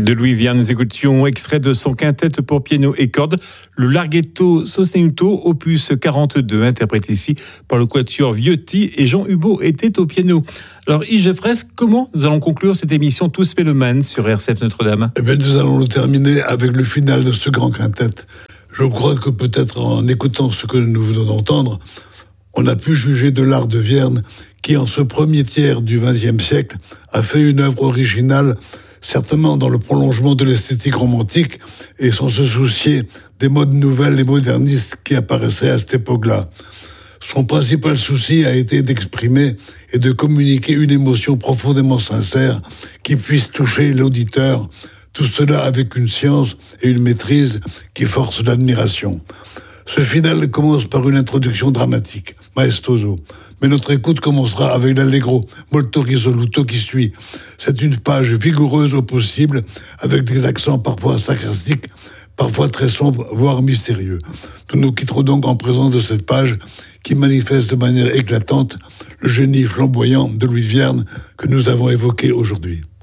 De Louis Vierne, nous écoutions extrait de son quintet pour piano et cordes, le Larghetto Sostenuto, opus 42, interprété ici par le quatuor Viotti, et Jean Hubaut était au piano. Alors Yves Geffres, comment nous allons conclure cette émission Tous Mélomanes sur RCF Notre-Dame ? Eh bien, nous allons le terminer avec le final de ce grand quintet. Je crois que peut-être en écoutant ce que nous venons d'entendre, on a pu juger de l'art de Vierne qui, en ce premier tiers du XXe siècle, a fait une œuvre originale, certainement dans le prolongement de l'esthétique romantique et sans se soucier des modes nouvelles et modernistes qui apparaissaient à cette époque-là. Son principal souci a été d'exprimer et de communiquer une émotion profondément sincère qui puisse toucher l'auditeur, tout cela avec une science et une maîtrise qui forcent l'admiration. Ce final commence par une introduction dramatique, maestoso. Mais notre écoute commencera avec l'allegro molto risoluto qui suit. C'est une page vigoureuse au possible, avec des accents parfois sarcastiques, parfois très sombres, voire mystérieux. Nous nous quitterons donc en présence de cette page qui manifeste de manière éclatante le génie flamboyant de Louis Vierne que nous avons évoqué aujourd'hui.